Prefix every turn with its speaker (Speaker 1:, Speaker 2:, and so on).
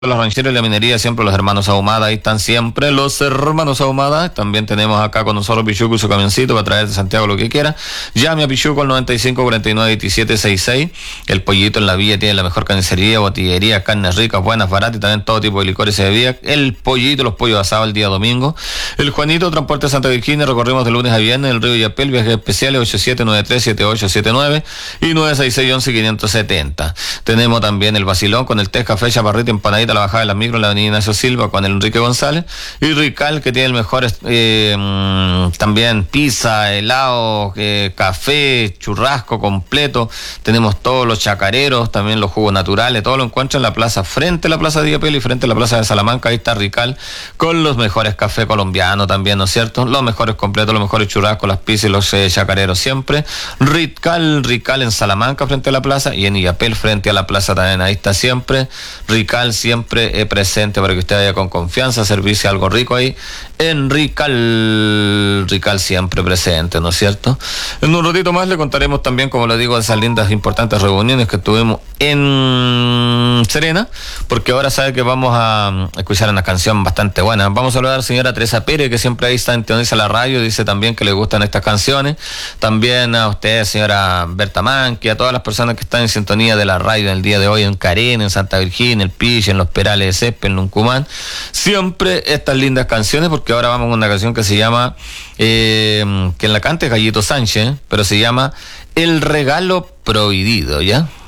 Speaker 1: Los rancheros y la minería, siempre los hermanos Ahumada, ahí están siempre los hermanos Ahumada. También tenemos acá con nosotros Pichuco y su camioncito para traer de Santiago lo que quiera. Llame a Pichuco al 95 49 27 66. El pollito en la villa tiene la mejor carnicería, botillería, carnes ricas, buenas, baratas y también todo tipo de licores y bebidas. El pollito, los pollos asados el día domingo. El Juanito, Transporte Santa Virginia, recorrimos de lunes a viernes el Río Yapel, viajes especiales 8793-7879 y 966-11-570. Tenemos también el Vacilón con el té, café, chaparrita, empanadita, la bajada de la micro en la avenida Ignacio Silva con el Enrique González, y Rical, que tiene el mejor también pizza, helado, café, churrasco completo. Tenemos todos los chacareros, también los jugos naturales, todo lo encuentra en la plaza, frente a la plaza de Yapel y frente a la plaza de Salamanca. Ahí está Rical con los mejores cafés colombianos también, ¿no es cierto? Los mejores completos, los mejores churrascos, las pizzas y los chacareros siempre. Rical en Salamanca frente a la plaza, y en Yapel frente a la plaza también. Ahí está siempre Rical, siempre presente para que usted vaya con confianza, servirse algo rico ahí en Rical siempre presente, ¿no es cierto? En un ratito más le contaremos también, como le digo, de esas lindas importantes reuniones que tuvimos en Serena, porque ahora sabe que vamos a escuchar una canción bastante buena. Vamos a saludar a la señora Teresa Pérez, que siempre ahí está en Teoniza la radio, dice también que le gustan estas canciones. También a usted, señora Berta Manqui, a todas las personas que están en sintonía de la radio en el día de hoy, en Carén, en Santa Virginia, en el Pich, en Los Perales de Césped, en Nuncumán. Siempre estas lindas canciones, porque ahora vamos con una canción que se llama, que en la cante Gallito Sánchez, pero se llama El Regalo Prohibido, ¿ya?